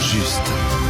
juste.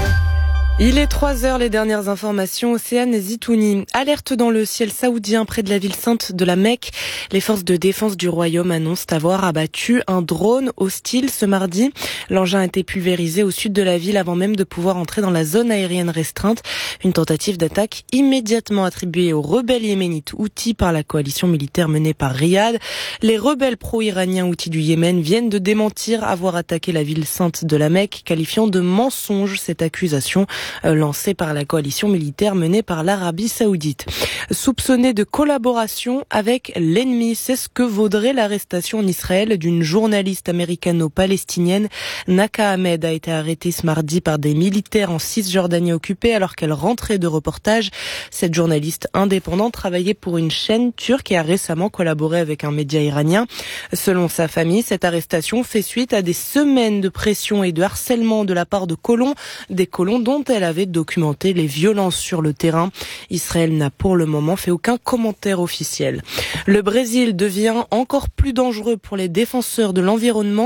Il est 3h, les dernières informations. Océane Zitouni. Alerte dans le ciel saoudien près de la ville sainte de la Mecque. Les forces de défense du royaume annoncent avoir abattu un drone hostile ce mardi. L'engin a été pulvérisé au sud de la ville avant même de pouvoir entrer dans la zone aérienne restreinte. Une tentative d'attaque immédiatement attribuée aux rebelles yéménites Houthis par la coalition militaire menée par Riyad. Les rebelles pro-iraniens Houthis du Yémen viennent de démentir avoir attaqué la ville sainte de la Mecque, qualifiant de mensonge cette accusation lancée par la coalition militaire menée par l'Arabie Saoudite. Soupçonnée de collaboration avec l'ennemi, c'est ce que vaudrait l'arrestation en Israël d'une journaliste américano-palestinienne. Naka Ahmed a été arrêtée ce mardi par des militaires en Cisjordanie occupée alors qu'elle rentrait de reportage. Cette journaliste indépendante travaillait pour une chaîne turque et a récemment collaboré avec un média iranien. Selon sa famille, cette arrestation fait suite à des semaines de pression et de harcèlement de la part de colons, des colons dont elle avait documenté les violences sur le terrain. Israël n'a pour le moment fait aucun commentaire officiel. Le Brésil devient encore plus dangereux pour les défenseurs de l'environnement.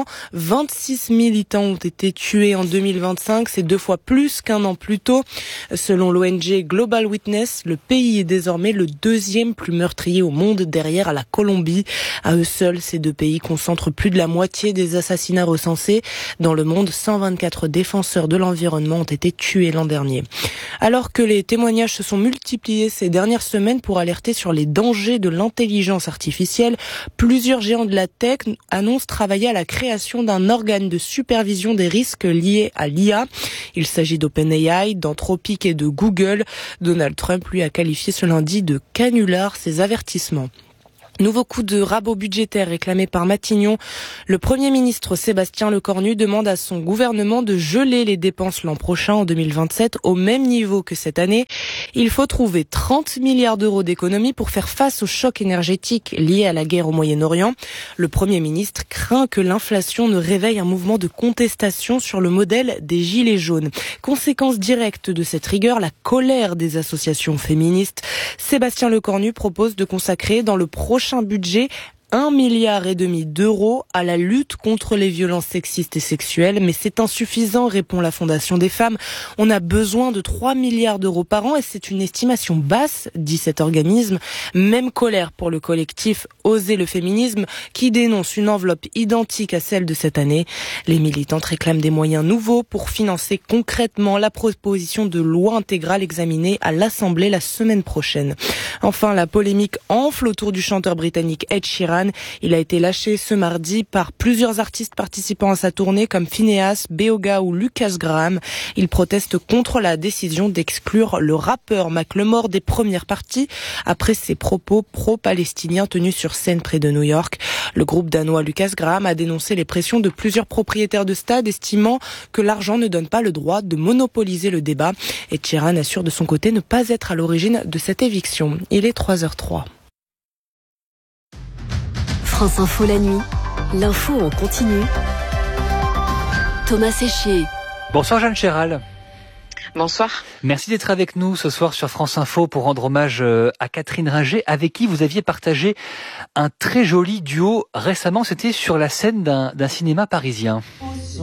26 militants ont été tués en 2025, c'est 2 fois plus qu'un an plus tôt. Selon l'ONG Global Witness, le pays est désormais le 2e plus meurtrier au monde derrière la Colombie. À eux seuls, ces 2 pays concentrent plus de la moitié des assassinats recensés. Dans le monde, 124 défenseurs de l'environnement ont été tués l'an dernier. Alors que les témoignages se sont multipliés ces dernières semaines pour alerter sur les dangers de l'intelligence artificielle, plusieurs géants de la tech annoncent travailler à la création d'un organe de supervision des risques liés à l'IA. Il s'agit d'OpenAI, d'Anthropic et de Google. Donald Trump, lui, a qualifié ce lundi de canular ces avertissements. Nouveau coup de rabot budgétaire réclamé par Matignon. Le Premier ministre Sébastien Lecornu demande à son gouvernement de geler les dépenses l'an prochain, en 2027, au même niveau que cette année. Il faut trouver 30 milliards d'euros d'économies pour faire face au choc énergétique lié à la guerre au Moyen-Orient. Le Premier ministre craint que l'inflation ne réveille un mouvement de contestation sur le modèle des Gilets jaunes. Conséquence directe de cette rigueur, la colère des associations féministes. Sébastien Lecornu propose de consacrer dans le prochain budget 1,5 milliard d'euros à la lutte contre les violences sexistes et sexuelles, mais c'est insuffisant, répond la Fondation des femmes. On a besoin de 3 milliards d'euros par an et c'est une estimation basse, dit cet organisme. Même colère pour le collectif Oser le féminisme, qui dénonce une enveloppe identique à celle de cette année. Les militantes réclament des moyens nouveaux pour financer concrètement la proposition de loi intégrale examinée à l'Assemblée la semaine prochaine. Enfin, la polémique enfle autour du chanteur britannique Ed Sheeran. Il a été lâché ce mardi par plusieurs artistes participant à sa tournée comme Finneas, Beoga ou Lucas Graham. Il proteste contre la décision d'exclure le rappeur Macklemore des premières parties après ses propos pro-palestiniens tenus sur scène près de New York. Le groupe danois Lucas Graham a dénoncé les pressions de plusieurs propriétaires de stades, estimant que l'argent ne donne pas le droit de monopoliser le débat. Et Sheeran assure de son côté ne pas être à l'origine de cette éviction. Il est 3h03. France Info la nuit, l'info en continu. Thomas Séchier. Bonsoir Jeanne Chéral. Bonsoir. Merci d'être avec nous ce soir sur France Info pour rendre hommage à Catherine Ringer, avec qui vous aviez partagé un très joli duo récemment. C'était sur la scène d'un cinéma parisien.